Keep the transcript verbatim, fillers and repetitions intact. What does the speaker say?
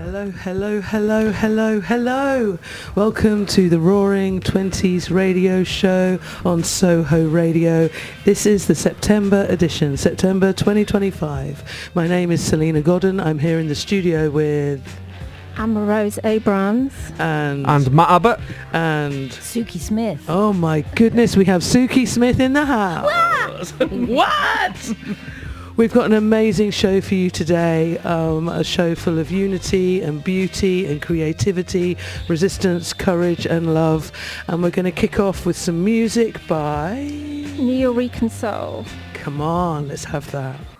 Hello, hello, hello, hello, hello. Welcome to the Roaring Twenties radio show on Soho Radio. This is the September edition, September twenty twenty-five. My name is Selena Godden. I'm here in the studio with... Amber Rose Abrams. And... And Matt Abbott. And... Suki Smith. Oh my goodness, we have Suki Smith in the house. What? What? We've got an amazing show for you today, um, a show full of unity and beauty and creativity, resistance, courage and love. And we're going to kick off with some music by... Neo Recon Soul. Come on, let's have that.